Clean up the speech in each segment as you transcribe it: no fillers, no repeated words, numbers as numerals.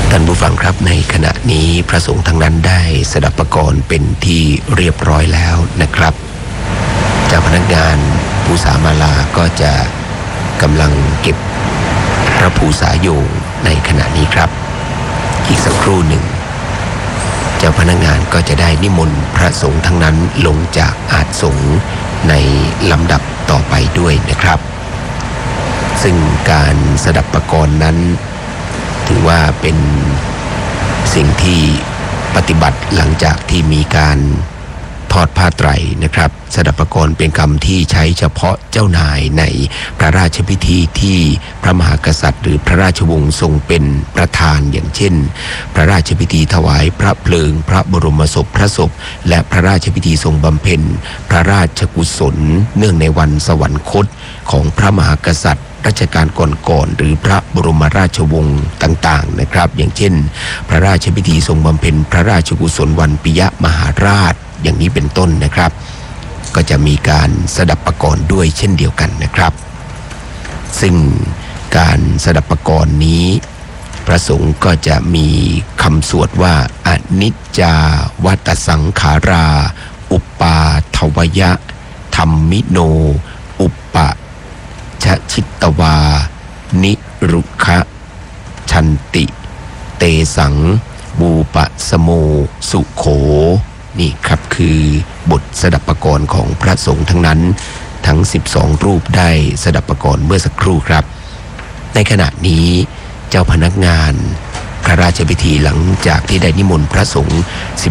ท่านผู้ฟังครับในขณะนี้พระสงฆ์ทั้งนั้นได้สดับประกรณ์เป็นที่เรียบร้อยแล้วนะครับเจ้าพนักงานภูษามาลาก็จะกำลังเก็บพระภูษาโยงในขณะนี้ครับอีกสักครู่หนึ่งเจ้าพนักงานก็จะได้นิมนต์พระสงฆ์ทั้งนั้นลงจากอาสงฆ์ในลำดับต่อไปด้วยนะครับซึ่งการสดับประกรณ์นั้นถือว่าเป็นสิ่งที่ปฏิบัติหลังจากที่มีการทอดผ้าไตรนะครับสดับประกรณ์เป็นกรรมที่ใช้เฉพาะเจ้านายในพระราชพิธีที่พระมหากษัตริย์หรือพระราชวงศ์ทรงเป็นประธานอย่างเช่นพระราชพิธีถวายพระเพลิงพระบรมศพพระศพและพระราชพิธีทรงบำเพ็ญพระราชกุศลเนื่องในวันสวรรคตของพระมหากษัตริย์รัชกาลก่อนๆหรือพระบรมราชวงศ์ต่างๆนะครับอย่างเช่นพระราชพิธีทรงบำเพ็ญพระราชกุศลวันปิยมหาราชอย่างนี้เป็นต้นนะครับก็จะมีการสดับประกรณ์ด้วยเช่นเดียวกันนะครับซึ่งการสดับประกรณ์นี้พระสงฆ์ก็จะมีคำสวดว่าอนิจจาวัตสังขาราอุปปาทวยะธัมมิโนอุปปะชชิตตวานิรุคะชันติเตสังบูปะสโมสุโขนี่ครับคือบทสดับประกรณ์ของพระสงฆ์ทั้งนั้นทั้ง12รูปได้สดับประกรณ์เมื่อสักครู่ครับในขณะนี้เจ้าพนักงานพระราชพิธีหลังจากที่ได้นิมนต์พระสงฆ์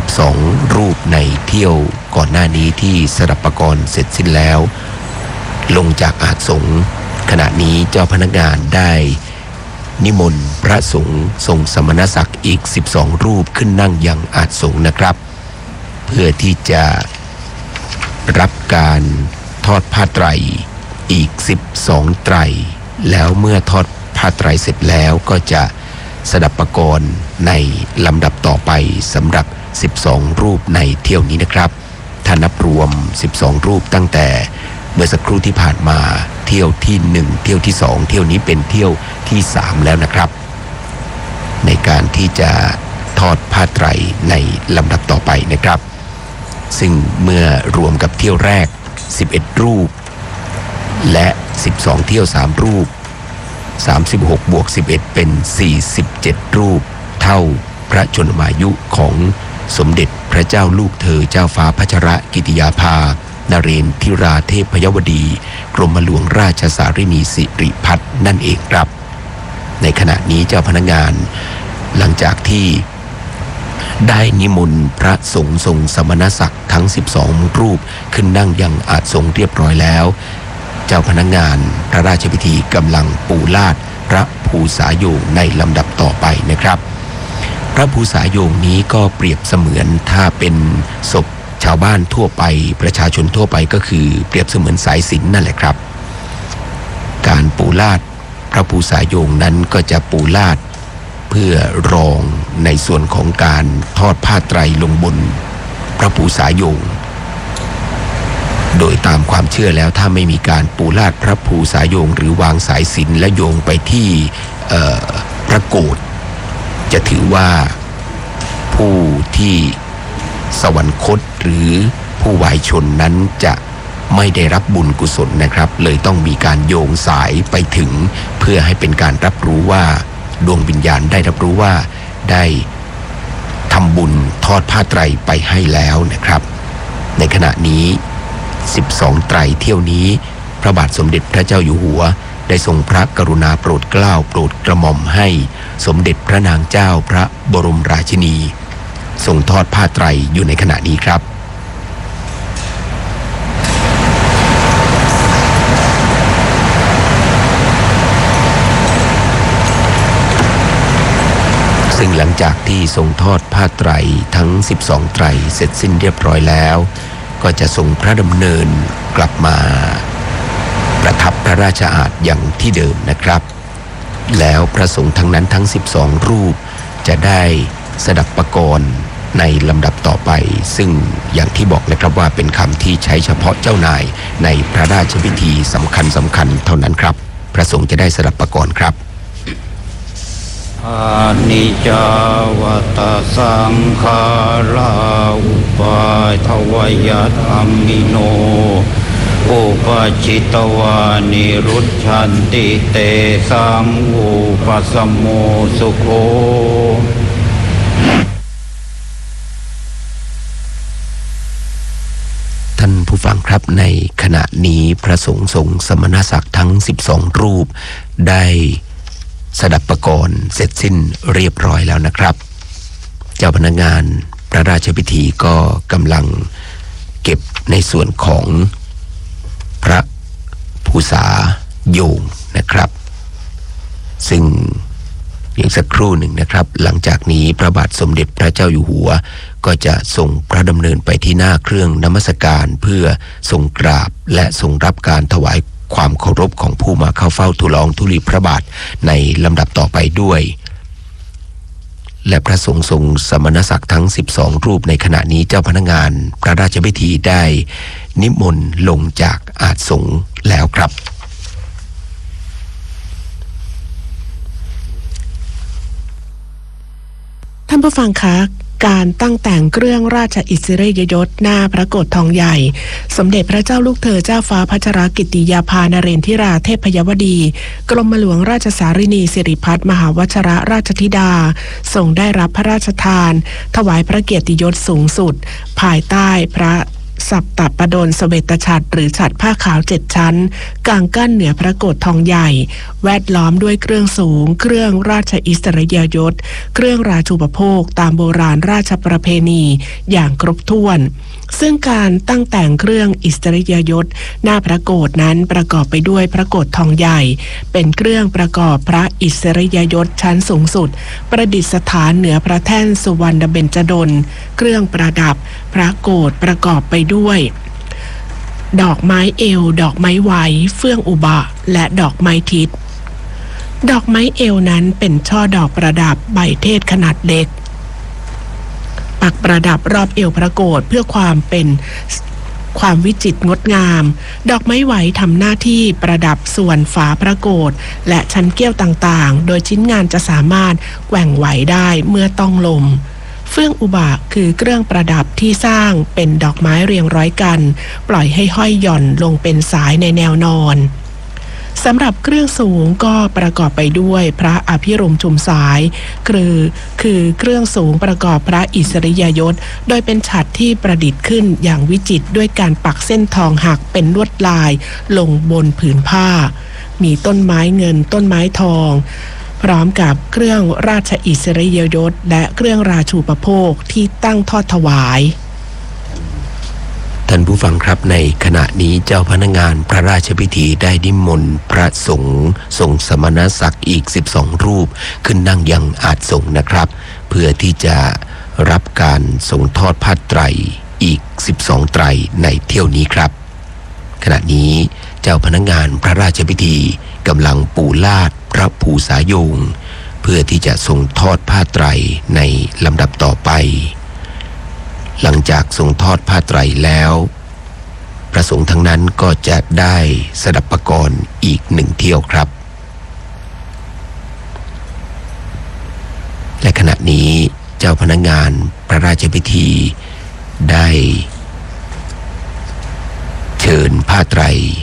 12รูปในเที่ยวก่อนหน้านี้ที่สดับประกรณ์เสร็จสิ้นแล้วลงจากอาสงฆ์ขณะนี้เจ้าพนักงานได้นิมนต์พระสงฆ์ทรงสมณศักดิ์อีก12รูปขึ้นนั่งยังอาสงฆ์นะครับเพื่อที่จะรับการทอดผ้าไตรอีก12ไตรแล้วเมื่อทอดผ้าไตรเสร็จแล้วก็จะสดับประกรณ์ในลำดับต่อไปสำหรับ12รูปในเที่ยวนี้นะครับถ้านับรวม12รูปตั้งแต่เมื่อสักครู่ที่ผ่านมาเที่ยวที่1เที่ยวที่2เที่ยวนี้เป็นเที่ยวที่3แล้วนะครับในการที่จะทอดผ้าไตรในลำดับต่อไปนะครับซึ่งเมื่อรวมกับเที่ยวแรก11รูปและ12เที่ยว3รูป36บวก11เป็น47รูปเท่าพระชนมายุของสมเด็จพระเจ้าลูกเธอเจ้าฟ้าพัชรกิติยาภานเรนทิราเทพยวดีกรมหลวงราชสารินีสิริพัฒน์นั่นเองครับในขณะนี้เจ้าพนักงานหลังจากที่ได้นิมนต์พระสงฆ์ทรงสมณศักดิ์ทั้ง12รูปขึ้นนั่งยังอาสงฆ์เรียบร้อยแล้วเจ้าพนักงานพระราชพิธีกำลังปูลาดพระภูษาโยงในลำดับต่อไปนะครับพระภูษาโยงนี้ก็เปรียบเสมือนถ้าเป็นศพชาวบ้านทั่วไปประชาชนทั่วไปก็คือเปรียบเสมือนสายสิญจน์นั่นแหละครับการปูลาดพระภูษาโยงนั้นก็จะปูลาดเพื่อรองในส่วนของการทอดผ้าไตรลงบนพระภูษาโยงโดยตามความเชื่อแล้วถ้าไม่มีการปูลาดพระภูษาโยงหรือวางสายสิญจน์และโยงไปที่พระโกฐจะถือว่าผู้ที่สวรรคตหรือผู้วายชนนั้นจะไม่ได้รับบุญกุศลนะครับเลยต้องมีการโยงสายไปถึงเพื่อให้เป็นการรับรู้ว่าดวงวิญญาณได้รับรู้ว่าได้ทำบุญทอดผ้าไตรไปให้แล้วนะครับในขณะนี้12ไตรเที่ยวนี้พระบาทสมเด็จพระเจ้าอยู่หัวได้ทรงพระกรุณาโปรดเกล้าโปรดกระหม่อมให้สมเด็จพระนางเจ้าพระบรมราชินีทรงทอดผ้าไตรอยู่ในขณะนี้ครับซึ่งหลังจากที่ทรงทอดผ้าไตรทั้ง12ไตรเสร็จสิ้นเรียบร้อยแล้วก็จะทรงพระดำเนินกลับมาประทับพระราชอาณาอย่างที่เดิมนะครับแล้วพระสงฆ์ทั้งนั้นทั้ง12รูปจะได้สดับประกรณ์ในลำดับต่อไปซึ่งอย่างที่บอกนะครับว่าเป็นคำที่ใช้เฉพาะเจ้านายในพระราชพิธีสำคัญเท่านั้นครับพระสงฆ์จะได้สดับประกรณ์ครับอานิจจาวัตสังขาราอุปาทวยธรรมิโนอุปจิตวานิรุชชันติเตสังอุปสมโมสุโขท่านผู้ฟังครับในขณะนี้พระสงฆ์ทรงสมณศักดิ์ทั้ง12รูปได้สดับประกรณ์เสร็จสิ้นเรียบร้อยแล้วนะครับเจ้าพนักงานพระราชพิธีก็กำลังเก็บในส่วนของพระภูษาโยงนะครับซึ่งอีกสักครู่หนึ่งนะครับหลังจากนี้พระบาทสมเด็จพระเจ้าอยู่หัวก็จะส่งพระดำเนินไปที่หน้าเครื่องนมัสการเพื่อทรงกราบและทรงรับการถวายความเคารพของผู้มาเข้าเฝ้าทูลละอองธุลีพระบาทในลำดับต่อไปด้วยและพระสงฆ์ทรงสมณศักดิ์ทั้ง12รูปในขณะนี้เจ้าพนักงานพระราชพิธีได้นิมนต์ลงจากอาสงฆ์แล้วครับท่านผู้ฟังคะการตั้งแต่งเครื่องราชอิสริยยศหน้าพระโกฐทองใหญ่สมเด็จพระเจ้าลูกเธอเจ้าฟ้าพัชรกิติยาภานเรนทิราเทพยวดีกรมหลวงราชสารินีสิริพัฒน์มหาวชรราชธิดาทรงได้รับพระราชทานถวายพระเกียรติยศสูงสุดภายใต้พระสัปตปดลเสเวตฉัตรหรือฉัตรผ้าขาว7ชั้นกางกั้นเหนือพระโกฐทองใหญ่แวดล้อมด้วยเครื่องสูงเครื่องราชอิสริยยศเครื่องราชูปโภคตามโบราณราชประเพณีอย่างครบถ้วนซึ่งการตั้งแต่งเครื่องอิสริยยศหน้าพระโกฐนั้นประกอบไปด้วยพระโกฐทองใหญ่เป็นเครื่องประกอบพระอิสริยยศชั้นสูงสุดประดิษฐานเหนือพระแท่นสุวรรณเบญจดลเครื่องประดับพระโกฐประกอบไปด้วยดอกไม้เอวดอกไม้ไหวเฟื่องอุบะและดอกไม้ทิศดอกไม้เอวนั้นเป็นช่อดอกประดับใบเทศขนาดเล็กปักประดับรอบเอวพระโกฐเพื่อความวิจิตรงดงามดอกไม้ไหวทำหน้าที่ประดับส่วนฝาพระโกฐและชั้นเกี้ยวต่างๆโดยชิ้นงานจะสามารถแกว่งไหวได้เมื่อต้องลมเฟื่องอุบะคือเครื่องประดับที่สร้างเป็นดอกไม้เรียงร้อยกันปล่อยให้ห้อยหย่อนลงเป็นสายในแนวนอนสำหรับเครื่องสูงก็ประกอบไปด้วยพระอภิรมย์ชุมสายคือเครื่องสูงประกอบพระอิสริยยศโดยเป็นฉัตรที่ประดิษฐ์ขึ้นอย่างวิจิตรด้วยการปักเส้นทองหักเป็นลวดลายลงบนผืนผ้ามีต้นไม้เงินต้นไม้ทองพร้อมกับเครื่องราชอิสริยยศและเครื่องราชูปโภคที่ตั้งทอดถวายท่านผู้ฟังครับในขณะนี้เจ้าพนักงานพระราชพิธีได้นิมนต์พระสงฆ์ทรงสมณศักดิ์อีก12รูปขึ้นนั่งยังอาสงฆ์นะครับเพื่อที่จะรับการทรงทอดผ้าไตรอีก12ไตรในเที่ยวนี้ครับขณะนี้เจ้าพนักงานพระราชพิธีกำลังปูลาดพระภูษาโยงเพื่อที่จะทรงทอดผ้าไตรในลำดับต่อไปหลังจากทรงทอดผ้าไตรแล้วพระสงฆ์ทั้งนั้นก็จะได้สดับประกรณ์อีก1เที่ยวครับและขณะนี้เจ้าพนักงานพระราชพิธีได้เชิญผ้าไตร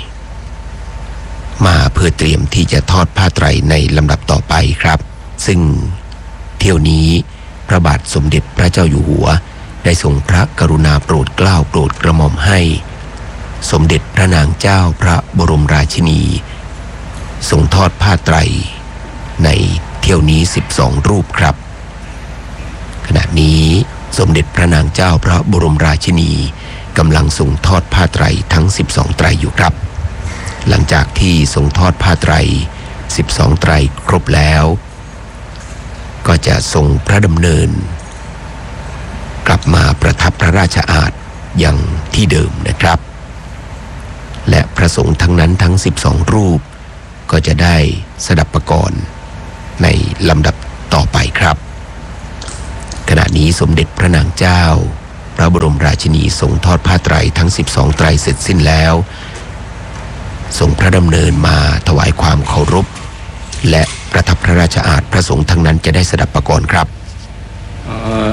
มาเพื่อเตรียมที่จะทอดผ้าไตรในลำดับต่อไปครับซึ่งเที่ยวนี้พระบาทสมเด็จพระเจ้าอยู่หัวได้ทรงพระกรุณาโปรดเกล้าโปรดกระหม่อมให้สมเด็จพระนางเจ้าพระบรมราชินีทรงทอดผ้าไตรในเที่ยวนี้12รูปครับขณะนี้สมเด็จพระนางเจ้าพระบรมราชินีกำลังทรงทอดผ้าไตรทั้ง12ไตรอยู่ครับหลังจากที่ทรงทอดผ้าไตร12ไตรครบแล้วก็จะทรงพระดำเนินกลับมาประทับพระราชอาณอย่างที่เดิมนะครับและพระสงฆ์ทั้งนั้นทั้ง12รูปก็จะได้สดับประกรณ์ในลำดับต่อไปครับขณะนี้สมเด็จพระนางเจ้าพระบรมราชินีทรงทอดผ้าไตรทั้ง12ไตรเสร็จสิ้นแล้วทรงพระดำเนินมาถวายความเคารพและประทับพระราชอาณาพระสงฆ์ทั้งนั้นจะได้สดับประกรณ์ครับ